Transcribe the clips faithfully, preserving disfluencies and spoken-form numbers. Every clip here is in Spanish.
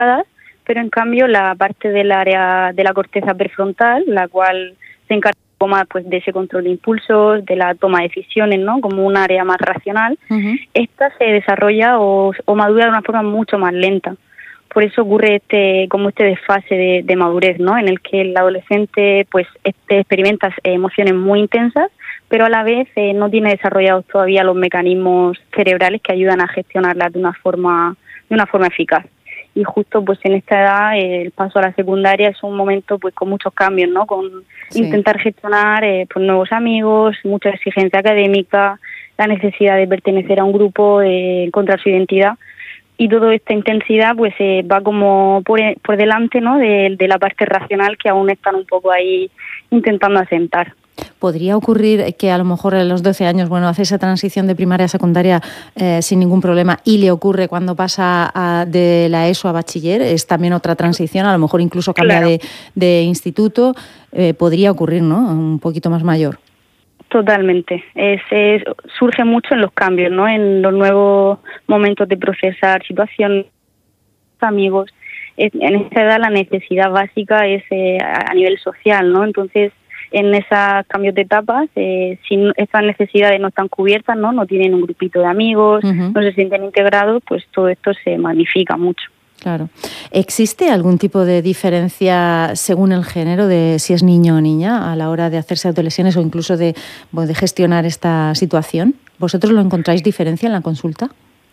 pero en cambio la parte del área de la corteza prefrontal, la cual se encarga más pues de ese control de impulsos, de la toma de decisiones, ¿no? Como un área más racional, uh-huh. esta se desarrolla o, o madura de una forma mucho más lenta. Por eso ocurre este como este desfase de, de madurez, ¿no? En el que el adolescente pues este, experimenta emociones muy intensas, pero a la vez eh, no tiene desarrollados todavía los mecanismos cerebrales que ayudan a gestionarlas de una forma de una forma eficaz. Y justo pues en esta edad eh, el paso a la secundaria es un momento pues con muchos cambios, ¿no? Con sí. intentar gestionar eh, pues nuevos amigos, mucha exigencia académica, la necesidad de pertenecer a un grupo, eh, encontrar su identidad. Y toda esta intensidad pues eh, va como por, por delante, ¿no? de, de la parte racional que aún están un poco ahí intentando asentar. ¿Podría ocurrir que a lo mejor a los doce años, bueno, hace esa transición de primaria a secundaria eh, sin ningún problema y le ocurre cuando pasa a, de la ESO a bachiller? Es también otra transición, a lo mejor incluso cambia claro. de, de instituto. Eh, podría ocurrir, ¿no? Un poquito más mayor. Totalmente. Es, es, surge mucho en los cambios, ¿no? En los nuevos momentos de procesar situaciones, amigos. Es, en esta edad la necesidad básica es eh, a nivel social, ¿no? Entonces, en esos cambios de etapas, eh, si estas necesidades no están cubiertas, no no tienen un grupito de amigos, uh-huh. no se sienten integrados, pues todo esto se magnifica mucho. Claro. ¿Existe algún tipo de diferencia según el género de si es niño o niña a la hora de hacerse autolesiones o incluso de, bueno, de gestionar esta situación? ¿Vosotros lo encontráis diferencia en la consulta?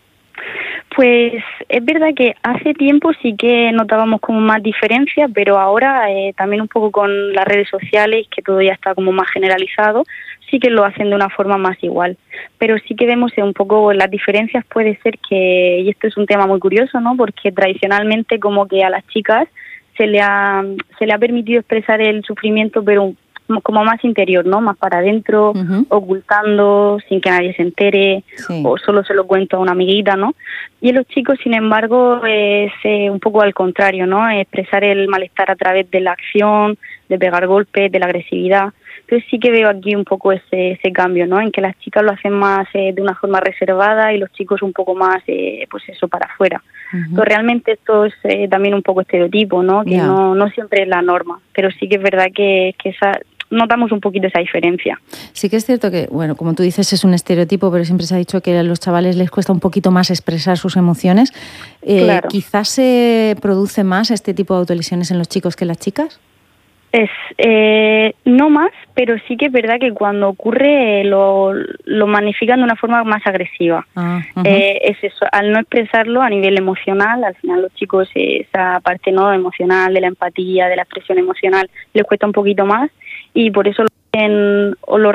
Pues es verdad que hace tiempo sí que notábamos como más diferencias, pero ahora eh, también un poco con las redes sociales, que todo ya está como más generalizado, sí que lo hacen de una forma más igual. Pero sí que vemos un poco las diferencias, puede ser que, y esto es un tema muy curioso, ¿no? Porque tradicionalmente como que a las chicas se le ha, se le ha permitido expresar el sufrimiento, pero como más interior, ¿no? Más para adentro, uh-huh. ocultando, sin que nadie se entere, sí. o solo se lo cuento a una amiguita, ¿no? Y en los chicos, sin embargo, es eh, un poco al contrario, ¿no? Expresar el malestar a través de la acción, de pegar golpes, de la agresividad. Entonces sí que veo aquí un poco ese, ese cambio, ¿no? En que las chicas lo hacen más eh, de una forma reservada y los chicos un poco más, eh, pues eso, para afuera. Uh-huh. Entonces realmente esto es eh, también un poco estereotipo, ¿no? Que yeah. no, no siempre es la norma, pero sí que es verdad que, que esa... notamos un poquito esa diferencia. Sí que es cierto que, bueno, como tú dices, es un estereotipo, pero siempre se ha dicho que a los chavales les cuesta un poquito más expresar sus emociones. Eh, claro. ¿Quizás se produce más este tipo de autolesiones en los chicos que en las chicas? Es eh, no más, pero sí que es verdad que cuando ocurre eh, lo, lo magnifican de una forma más agresiva. Ah, uh-huh. eh, es eso, al no expresarlo a nivel emocional, al final los chicos eh, esa parte no emocional, de la empatía, de la expresión emocional, les cuesta un poquito más y por eso lo, en, o lo,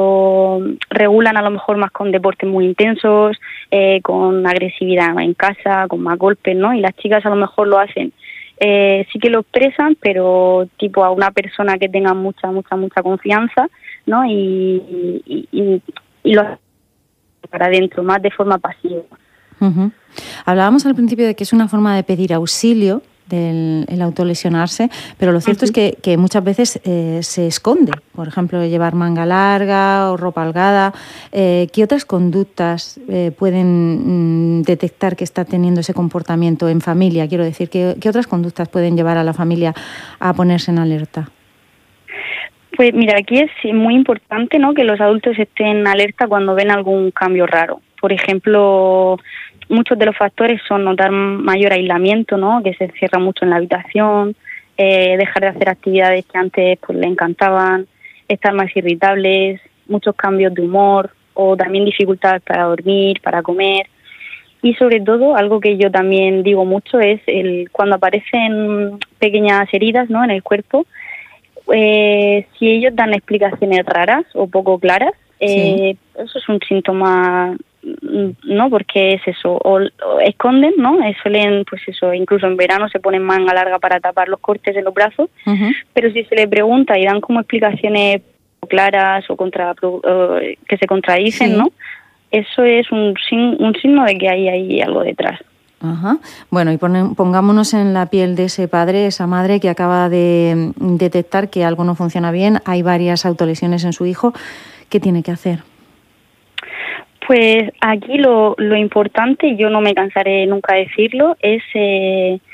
lo regulan a lo mejor más con deportes muy intensos, eh, con agresividad en casa, con más golpes, ¿no? Y las chicas a lo mejor lo hacen. Eh, sí que lo expresan, pero tipo a una persona que tenga mucha, mucha, mucha confianza, ¿no? Y, y, y, y lo hace para adentro, más de forma pasiva. Uh-huh. Hablábamos al principio de que es una forma de pedir auxilio, del el autolesionarse, pero lo cierto uh-huh. es que, que muchas veces eh, se esconde, por ejemplo, llevar manga larga o ropa holgada. Eh, ¿Qué otras conductas eh, pueden mm, detectar que está teniendo ese comportamiento en familia? Quiero decir, ¿qué, qué otras conductas pueden llevar a la familia a ponerse en alerta? Pues mira, aquí es muy importante, ¿no?, que los adultos estén alerta cuando ven algún cambio raro. Por ejemplo, muchos de los factores son notar mayor aislamiento, ¿no?, que se encierra mucho en la habitación, eh, dejar de hacer actividades que antes pues le encantaban, estar más irritables, muchos cambios de humor o también dificultades para dormir, para comer. Y sobre todo, algo que yo también digo mucho es el cuando aparecen pequeñas heridas, ¿no?, en el cuerpo, eh, si ellos dan explicaciones raras o poco claras, eh, sí. eso es un síntoma, ¿no? Porque es eso, o, o esconden, ¿no? Eh, suelen, pues eso, incluso en verano se ponen manga larga para tapar los cortes de los brazos, uh-huh. pero si se le pregunta y dan como explicaciones claras o contra uh, que se contradicen, sí. ¿no? Eso es un, un signo de que hay ahí algo detrás. Ajá. Bueno, y pon, pongámonos en la piel de ese padre, esa madre que acaba de detectar que algo no funciona bien, hay varias autolesiones en su hijo. ¿Qué tiene que hacer? Pues aquí lo, lo importante, yo no me cansaré nunca de decirlo, es eh,